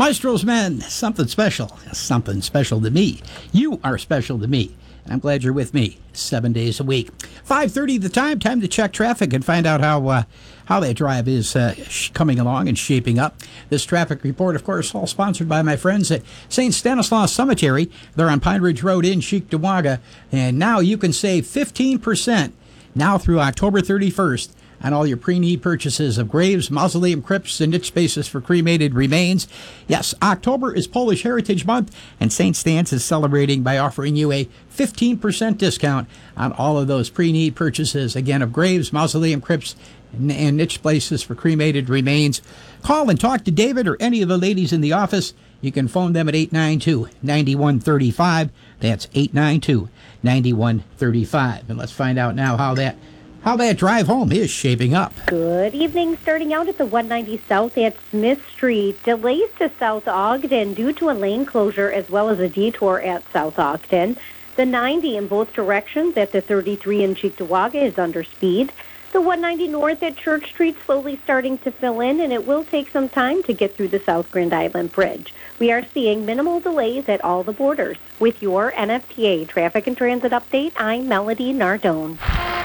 Maestro's Men, something special to me. You are special to me. I'm glad you're with me 7 days a week. 5:30 the time to check traffic and find out how that drive is coming along and shaping up. This traffic report, of course, all sponsored by my friends at St. Stanislaus Cemetery. They're on Pine Ridge Road in Cheektowaga. And now you can save 15% now through October 31st on all your pre-need purchases of graves, mausoleum crypts, and niche spaces for cremated remains. Yes, October is Polish Heritage Month, and St. Stan's is celebrating by offering you a 15% discount on all of those pre-need purchases, again, of graves, mausoleum crypts, and niche places for cremated remains. Call and talk to David or any of the ladies in the office. You can phone them at 892-9135. That's 892-9135. And let's find out now how that drive home is shaping up. Good evening. Starting out at the 190 South at Smith Street. Delays to South Ogden due to a lane closure as well as a detour at South Ogden. The 90 in both directions at the 33 in Cheektowaga is under speed. The 190 North at Church Street slowly starting to fill in, and it will take some time to get through the South Grand Island Bridge. We are seeing minimal delays at all the borders. With your NFTA Traffic and Transit Update, I'm Melody Nardone.